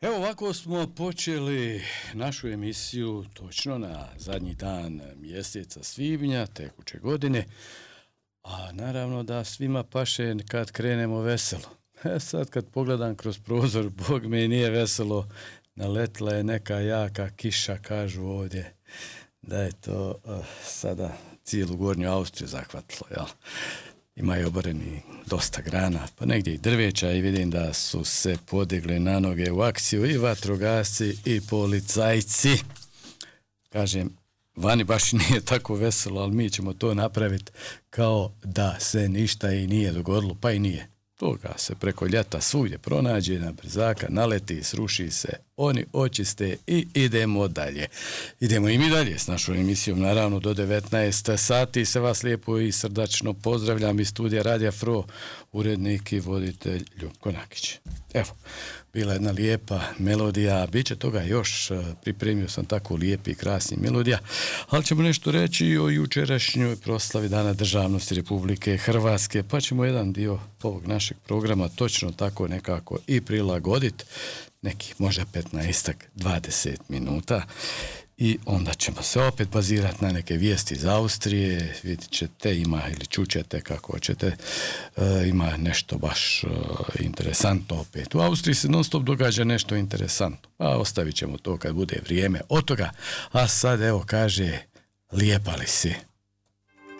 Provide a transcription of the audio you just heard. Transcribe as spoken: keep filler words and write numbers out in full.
Evo ovako smo počeli našu emisiju točno na zadnji dan mjeseca svibnja tekuće godine, a naravno da svima paše kad krenemo veselo. E sad kad pogledam kroz prozor, Bog mi nije veselo, naletla je neka jaka kiša, kažu ovdje da je to uh, sada cijelu Gornju Austriju zahvatilo, jel? Ima i oboreni dosta grana, pa negdje i drveća i vidim da su se podigli na noge u akciju i vatrogasci i policajci. Kažem, vani baš nije tako veselo, ali mi ćemo to napraviti kao da se ništa i nije dogodilo, pa i nije. Toga se preko ljeta svugdje pronađe, na brzaka, naleti, sruši se, oni očiste i idemo dalje. Idemo i mi dalje s našom emisijom, naravno do devetnaest sati. Se vas lijepo i srdačno pozdravljam iz studija Radija Fro, urednik i voditelj Ljubko Nakić. Evo, bila jedna lijepa melodija, bit će toga još, pripremio sam tako lijepi i krasni melodija, ali ćemo nešto reći o jučerašnjoj proslavi Dana državnosti Republike Hrvatske, pa ćemo jedan dio ovog našeg programa točno tako nekako i prilagoditi, nekih možda petnaestak dvadeset minuta, i onda ćemo se opet bazirati na neke vijesti iz Austrije. Vidjet ćete, ima ili čućete kako ćete, e, ima nešto baš e, interesantno opet. U Austriji se non stop događa nešto interesantno, a ostavit ćemo to kad bude vrijeme od toga. A sad evo kaže, lijepa li si?